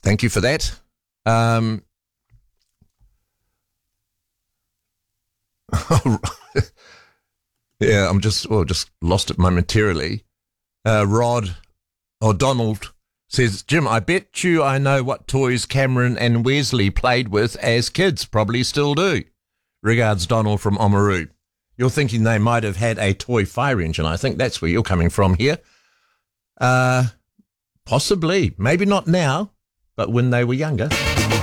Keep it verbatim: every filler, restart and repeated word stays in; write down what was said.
Thank you for that. Um, yeah, I'm just, well, just lost it momentarily. Uh, Rod, or Donald, says, Jim, I bet you I know what toys Cameron and Wesley played with as kids. Probably still do. Regards, Donald from Oamaru. You're thinking they might have had a toy fire engine. I think that's where you're coming from here. Uh, possibly. Maybe not now, but when they were younger.